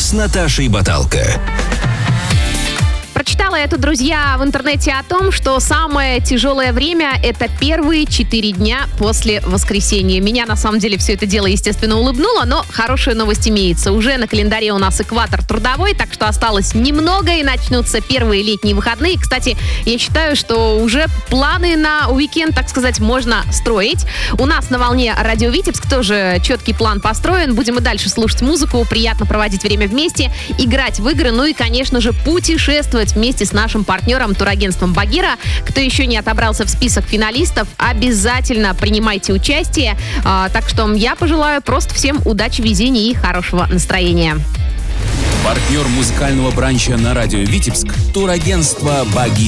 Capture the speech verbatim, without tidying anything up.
с Наташей Баталко. Прочитала я тут, друзья, в интернете о том, что самое тяжелое время — это первые четыре дня после воскресенья. Меня, на самом деле, все это дело, естественно, улыбнуло, но хорошая новость имеется. Уже на календаре у нас экватор трудовой, так что осталось немного, и начнутся первые летние выходные. Кстати, я считаю, что уже планы на уикенд, так сказать, можно строить. У нас на волне Радио Витебск тоже четкий план построен. Будем и дальше слушать музыку, приятно проводить время вместе, играть в игры, ну и, конечно же, путешествовать вместе с нашим партнером турагентством «Багира». Кто еще не отобрался в список финалистов, обязательно принимайте участие. А, так что я пожелаю просто всем удачи, везения и хорошего настроения. Партнер музыкального бранча на Радио Витебск — турагентство «Багира».